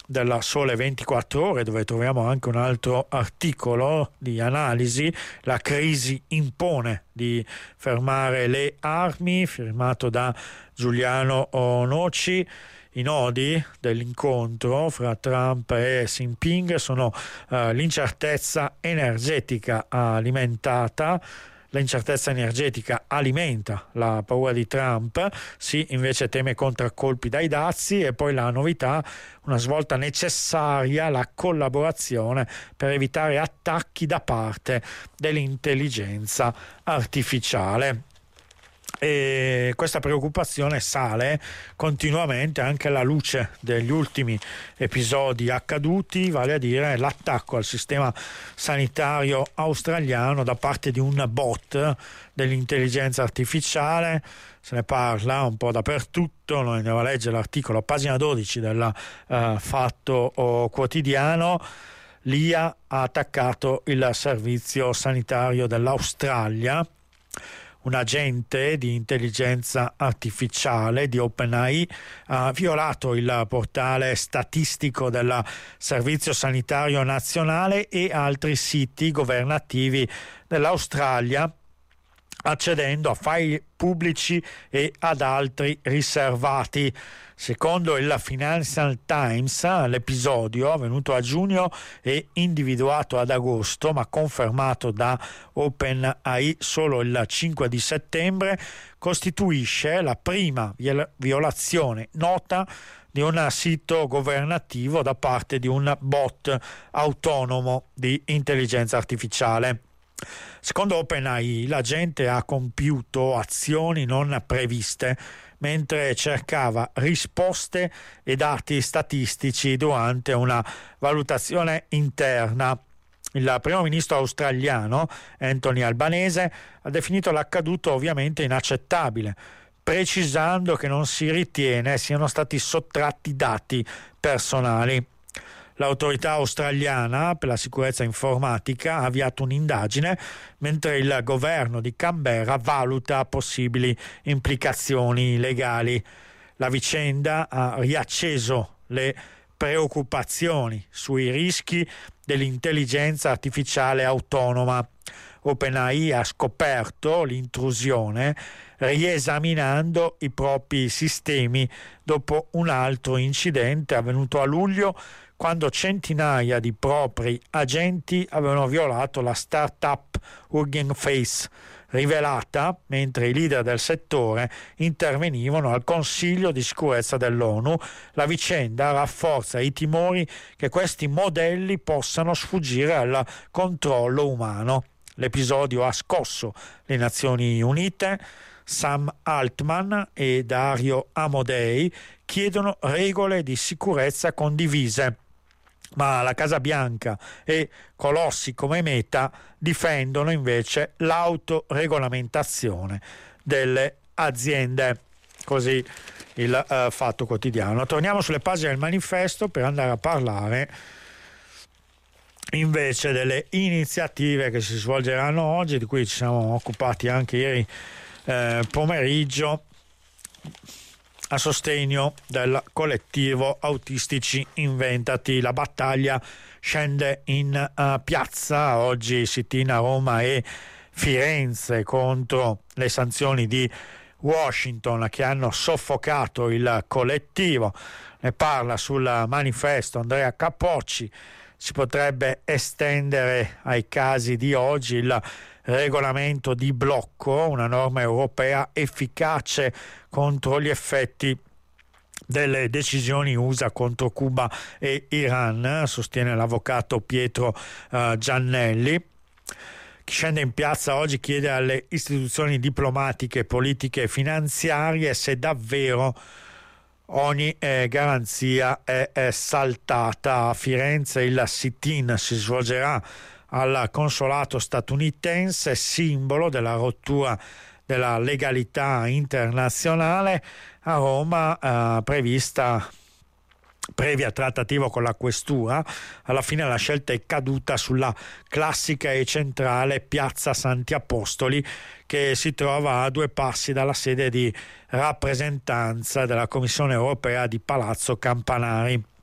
del Sole 24 Ore, dove troviamo anche un altro articolo di analisi. La crisi impone di fermare le armi, firmato da Giuliano Noci. I nodi dell'incontro fra Trump e Xi Jinping sono l'incertezza energetica alimentata. L'incertezza energetica alimenta la paura di Trump, Xi invece teme contraccolpi dai dazi, e poi la novità, una svolta necessaria, la collaborazione per evitare attacchi da parte dell'intelligenza artificiale. E questa preoccupazione sale continuamente anche alla luce degli ultimi episodi accaduti, vale a dire l'attacco al sistema sanitario australiano da parte di un bot dell'intelligenza artificiale. Se ne parla un po' dappertutto, noi andiamo a leggere l'articolo a pagina 12 del Fatto Quotidiano. L'IA ha attaccato il servizio sanitario dell'Australia. Un agente di intelligenza artificiale di OpenAI ha violato il portale statistico del Servizio Sanitario Nazionale e altri siti governativi dell'Australia, accedendo a file pubblici e ad altri riservati. Secondo il Financial Times, l'episodio, avvenuto a giugno e individuato ad agosto, ma confermato da OpenAI solo il 5 di settembre, costituisce la prima violazione nota di un sito governativo da parte di un bot autonomo di intelligenza artificiale. Secondo OpenAI, l'agente ha compiuto azioni non previste mentre cercava risposte e dati statistici durante una valutazione interna. Il primo ministro australiano, Anthony Albanese, ha definito l'accaduto ovviamente inaccettabile, precisando che non si ritiene siano stati sottratti dati personali. L'autorità australiana per la sicurezza informatica ha avviato un'indagine, mentre il governo di Canberra valuta possibili implicazioni legali. La vicenda ha riacceso le preoccupazioni sui rischi dell'intelligenza artificiale autonoma. OpenAI ha scoperto l'intrusione riesaminando i propri sistemi dopo un altro incidente avvenuto a luglio, quando centinaia di propri agenti avevano violato la startup Hugging Face, rivelata mentre i leader del settore intervenivano al Consiglio di sicurezza dell'ONU. La vicenda rafforza i timori che questi modelli possano sfuggire al controllo umano. L'episodio ha scosso le Nazioni Unite. Sam Altman e Dario Amodei chiedono regole di sicurezza condivise, ma la Casa Bianca e colossi come Meta difendono invece l'autoregolamentazione delle aziende. Così il Fatto Quotidiano. Torniamo sulle pagine del Manifesto per andare a parlare invece delle iniziative che si svolgeranno oggi, di cui ci siamo occupati anche ieri pomeriggio, a sostegno del collettivo Autistici Inventati. La battaglia scende in piazza, oggi sit-in a Roma e Firenze contro le sanzioni di Washington che hanno soffocato il collettivo. Ne parla sul Manifesto Andrea Capocci. Si potrebbe estendere ai casi di oggi il regolamento di blocco, una norma europea efficace contro gli effetti delle decisioni USA contro Cuba e Iran, sostiene l'avvocato Pietro Giannelli. Chi scende in piazza oggi chiede alle istituzioni diplomatiche, politiche e finanziarie se davvero ogni garanzia è saltata. A Firenze il sit-in si svolgerà al consolato statunitense, simbolo della rottura della legalità internazionale. A Roma prevista previa trattativa con la questura. Alla fine la scelta è caduta sulla classica e centrale piazza Santi Apostoli, che si trova a 2 passi dalla sede di rappresentanza della Commissione europea di Palazzo Campanari.